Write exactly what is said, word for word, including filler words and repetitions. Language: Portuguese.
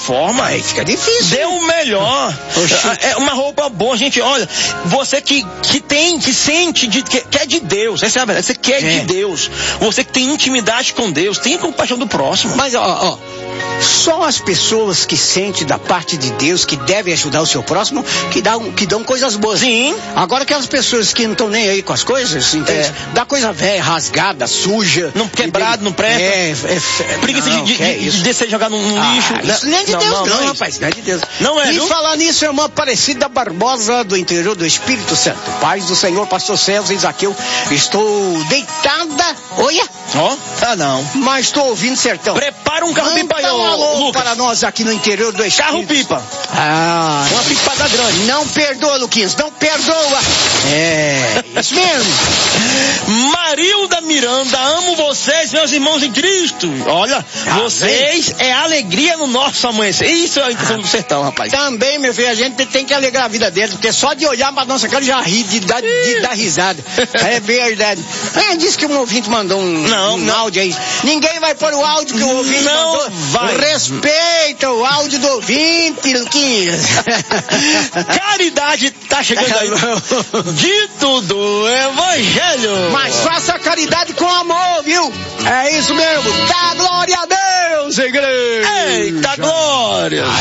forma. Aí fica difícil. Dê o melhor. Oxi. É uma roupa boa, gente. Olha, você que, que tem, que sente, de, que, que é de Deus. Essa é a verdade. Você quer é. de Deus. Você que tem intimidade com Deus. Tenha compaixão do próximo. Mas, ó, ó. Só as pessoas que sentem da parte de Deus, que devem ajudar o seu próximo, que dão, que dão coisas boas. Sim. Agora aquelas pessoas que não estão nem aí com as coisas, entende? É. Dá coisa velha, rasgada, suja. Não quebrado, de... não presta. É, é, é preguiça não, de, de, é de descer e jogar no, no ah, lixo. Isso nem é de não, Deus não, não, não, rapaz. Não é de Deus. Não é, E viu? falar nisso, irmã Aparecida Barbosa, do interior do Espírito Santo. Paz do Senhor, pastor César e Zaqueu. Estou deitada. Olha. Ó, oh, tá não. Mas estou ouvindo sertão. Prepara um carro pipa aí, um alô Lucas. para nós aqui no interior do Espírito. Carro pipa. Ah. Uma pipada grande. Não perdoa, Luquinhas. Não perdoa. É, isso mesmo. Marilda Miranda, amo vocês, meus irmãos em Cristo. Olha, ah, vocês bem. É alegria no nosso amanhecer. Isso é a intenção ah. do sertão, rapaz. Também, meu filho, a gente tem que alegrar a vida deles, porque só de olhar pra nossa cara já ri, de dar, de dar risada. É verdade. É, disse que um ouvinte mandou um, não, um não. áudio aí. Ninguém vai pôr o áudio que o ouvinte não mandou. Vai. Respeita o áudio do ouvinte, Luquinhas. Caridade tá chegando aí. Dito do Evangelho. Mas faça caridade com amor, viu? É isso mesmo. Dá glória a Deus, igreja. Eita glória.